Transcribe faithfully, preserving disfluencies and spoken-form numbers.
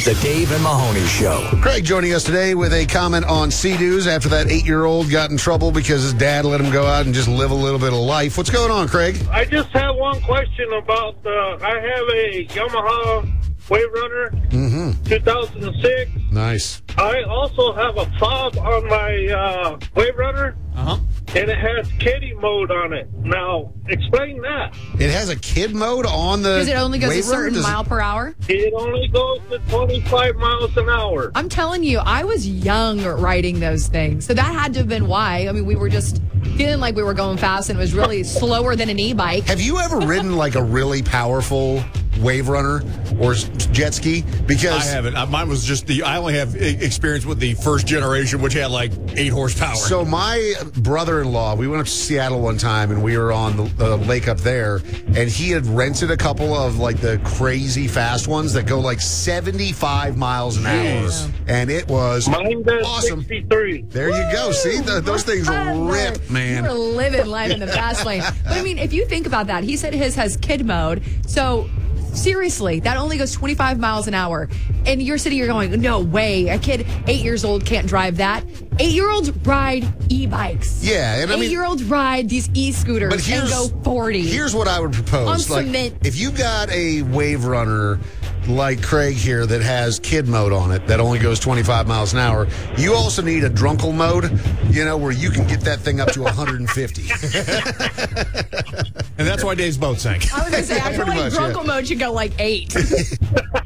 The Dave and Mahoney Show. Craig joining us today with a comment on Sea-Doos after that eight-year-old got in trouble because his dad let him go out and just live a little bit of life. What's going on, Craig? I just have one question about, uh, I have a Yamaha Wave Runner, Mm-hmm. two thousand six. Nice. I also have a fob on my uh, Wave Runner, Uh-huh. and it has kiddie mode on it. Now, explain that. It has a kid mode on the Because it only goes a Wave Runner? certain Does it- mile per hour. It only goes to twenty-five miles an hour. I'm telling you, I was young riding those things. So that had to have been why. I mean, we were just feeling like we were going fast and it was really slower than an e-bike. Have you ever ridden like a really powerful Wave Runner or s- jet ski? Because I haven't. Uh, Mine was just the. I only have e- experience with the first generation, which had like eight horsepower. So my brother-in-law, we went up to Seattle one time, and we were on the, the lake up there, and he had rented a couple of like the crazy fast ones that go like seventy-five miles an Jeez. hour, and it was Mine does awesome. sixty-three. There you go. See, the, those things rip, You man. were living life in the fast lane. But I mean, if you think about that, he said his has kid mode. So seriously, that only goes twenty-five miles an hour. And you're sitting here going, no way. A kid eight years old can't drive that. Eight-year-olds ride e-bikes. Yeah, and I mean, Eight-year-olds ride these e-scooters but and here's go forty. Here's what I would propose: On like, cement. if you got a Wave Runner like Craig here that has kid mode on it that only goes twenty-five miles an hour, you also need a drunkle mode, you know, where you can get that thing up to one hundred fifty. and that's why Dave's boat sank. I was going to say, I feel Pretty like much, yeah. drunkle mode should go like eight.